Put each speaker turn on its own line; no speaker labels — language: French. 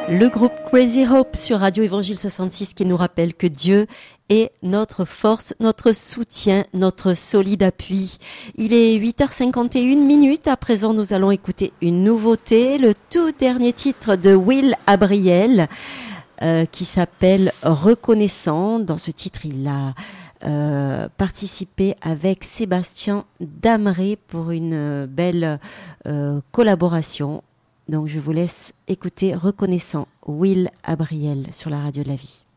Le groupe Crazy Hope sur Radio Évangile 66 qui nous rappelle que Dieu est notre force, notre soutien, notre solide appui. Il est 8h51. À présent, nous allons écouter une nouveauté, le tout dernier titre de Will Abriel qui s'appelle Reconnaissant. Dans ce titre, il a participé avec Sébastien Dameré pour une belle collaboration. Donc je vous laisse écouter Reconnaissant, Will Abriel sur la radio de la vie.